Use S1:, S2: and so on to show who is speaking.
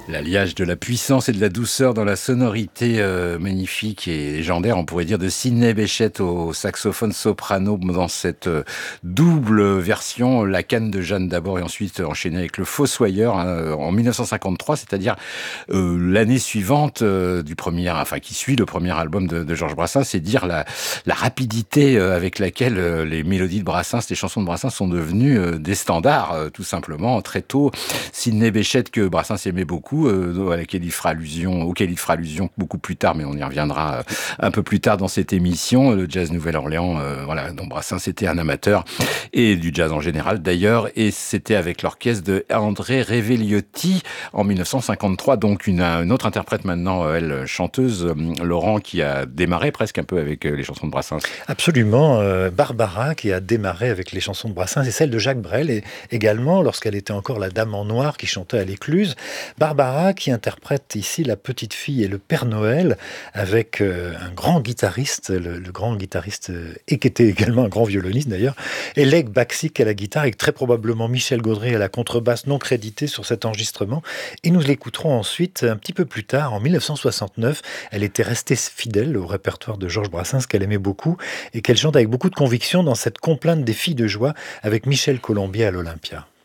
S1: L'alliage de la puissance et de la douceur dans la sonorité magnifique et légendaire, on pourrait dire, de Sidney Bechet au saxophone soprano dans cette double version, la canne de Jeanne d'abord et ensuite enchaînée avec le Fossoyeur en 1953, c'est-à-dire l'année suivante du premier, enfin qui suit le premier album de Georges Brassens. C'est dire la rapidité avec laquelle les mélodies de Brassens, les chansons de Brassens sont devenues des standards, tout simplement, très tôt. Sidney Bechet, que Brassens aimait beaucoup, auquel il fera allusion beaucoup plus tard, mais on y reviendra un peu plus tard dans cette émission. Le jazz Nouvelle-Orléans, voilà, dont Brassens était un amateur, et du jazz en général d'ailleurs, et c'était avec l'orchestre de André Revegliotti en 1953, donc une autre interprète maintenant, elle, chanteuse, Laurent, qui a démarré presque un peu avec les chansons de Brassens.
S2: Absolument, Barbara qui a démarré avec les chansons de Brassens et celles de Jacques Brel, et également lorsqu'elle était encore la Dame en Noir qui chantait à l'Écluse. Barbara qui interprète ici la petite fille et le Père Noël avec un grand guitariste, le grand guitariste et qui était également un grand violoniste d'ailleurs, Elek Baksik à la guitare et très probablement Michel Gaudry à la contrebasse non crédité sur cet enregistrement. Et nous l'écouterons ensuite un petit peu plus tard, en 1969. Elle était restée fidèle au répertoire de Georges Brassens qu'elle aimait beaucoup et qu'elle chante avec beaucoup de conviction dans cette complainte des filles de joie avec Michel Colombier à l'Olympia.